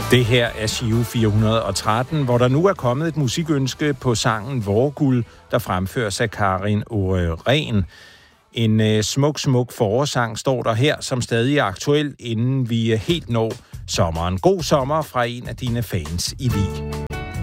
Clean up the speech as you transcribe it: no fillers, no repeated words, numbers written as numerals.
Det her er Giro 413, hvor der nu er kommet et musikønske på sangen Vårguld, der fremføres af Karin Åre-Ren. En smuk forårssang står der her, som stadig er aktuel, inden vi helt når sommeren. God sommer fra en af dine fans i Vig.